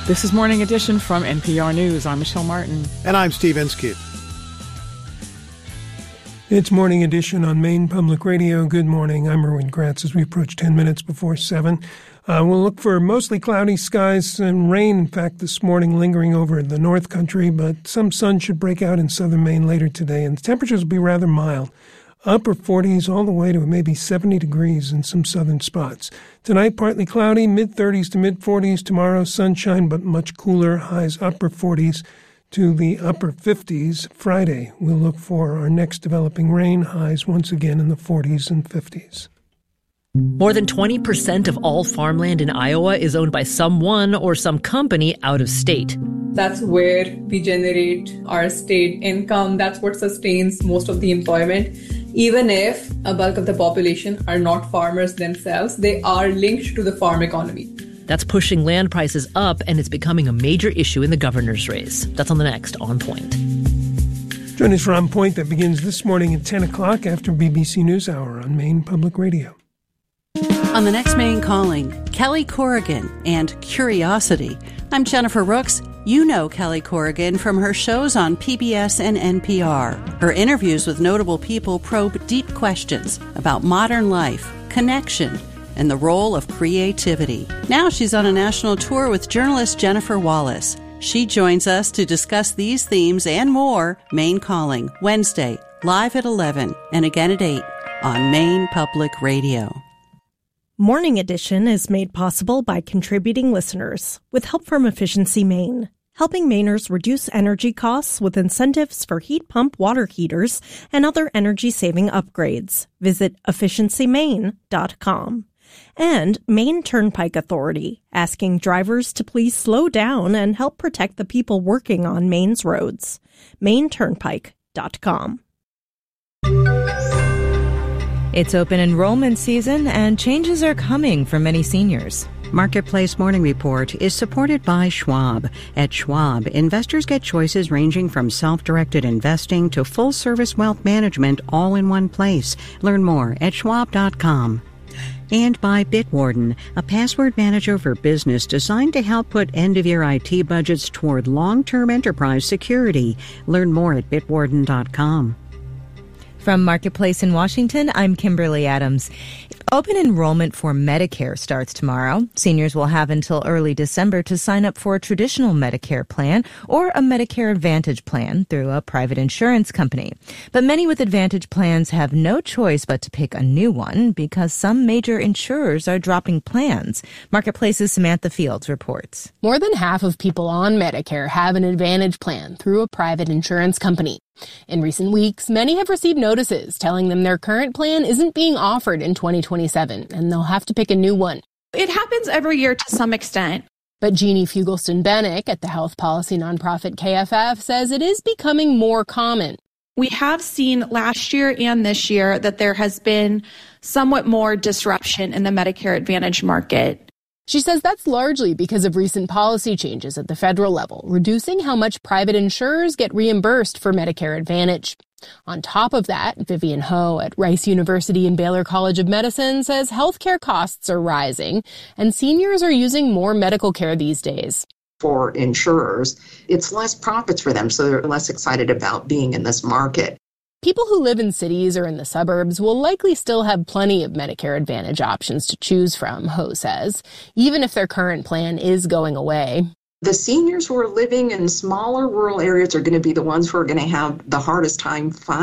This is Morning Edition from NPR News. I'm Michelle Martin. And I'm Steve Inskeep. It's Morning Edition on Maine Public Radio. Good morning. I'm Erwin Gratz as we approach 10 minutes before 7. We'll look for mostly cloudy skies and rain, in fact, this morning lingering over the North Country, but some sun should break out in southern Maine later today, and the temperatures will be rather mild. Upper 40s all the way to maybe 70 degrees in some southern spots. Tonight, partly cloudy, mid-30s to mid-40s. Tomorrow, sunshine, but much cooler, highs upper 40s to the upper 50s. Friday, we'll look for our next developing rain, highs once again in the 40s and 50s. More than 20% of all farmland in Iowa is owned by someone or some company out of state. That's where we generate our state income. That's what sustains most of the employment. Even if a bulk of the population are not farmers themselves, they are linked to the farm economy. That's pushing land prices up, and it's becoming a major issue in the governor's race. That's on the next On Point. Join us for On Point that begins this morning at 10 o'clock after BBC NewsHour on Maine Public Radio. On the next Maine Calling, Kelly Corrigan and Curiosity. I'm Jennifer Rooks. You know Kelly Corrigan from her shows on PBS and NPR. Her interviews with notable people probe deep questions about modern life, connection, and the role of creativity. Now she's on a national tour with journalist Jennifer Wallace. She joins us to discuss these themes and more. Maine Calling, Wednesday, live at 11 and again at 8 on Maine Public Radio. Morning Edition is made possible by contributing listeners with help from Efficiency Maine, helping Mainers reduce energy costs with incentives for heat pump water heaters and other energy-saving upgrades. Visit efficiencymaine.com. And Maine Turnpike Authority, asking drivers to please slow down and help protect the people working on Maine's roads. MaineTurnpike.com. It's open enrollment season, and changes are coming for many seniors. Marketplace Morning Report is supported by Schwab. At Schwab, investors get choices ranging from self-directed investing to full-service wealth management all in one place. Learn more at schwab.com. And by Bitwarden, a password manager for business designed to help put end-of-year IT budgets toward long-term enterprise security. Learn more at bitwarden.com. From Marketplace in Washington, I'm Kimberly Adams. Open enrollment for Medicare starts tomorrow. Seniors will have until early December to sign up for a traditional Medicare plan or a Medicare Advantage plan through a private insurance company. But many with Advantage plans have no choice but to pick a new one because some major insurers are dropping plans. Marketplace's Samantha Fields reports. More than half of people on Medicare have an Advantage plan through a private insurance company. In recent weeks, many have received notices telling them their current plan isn't being offered in 2027, and they'll have to pick a new one. It happens every year to some extent. But Jeannie Fugelston-Bennick at the health policy nonprofit KFF says it is becoming more common. We have seen last year and this year that there has been somewhat more disruption in the Medicare Advantage market. She says that's largely because of recent policy changes at the federal level, reducing how much private insurers get reimbursed for Medicare Advantage. On top of that, Vivian Ho at Rice University and Baylor College of Medicine says healthcare costs are rising and seniors are using more medical care these days. For insurers, it's less profits for them, so they're less excited about being in this market. People who live in cities or in the suburbs will likely still have plenty of Medicare Advantage options to choose from, Ho says, even if their current plan is going away. The seniors who are living in smaller rural areas are going to be the ones who are going to have the hardest time finding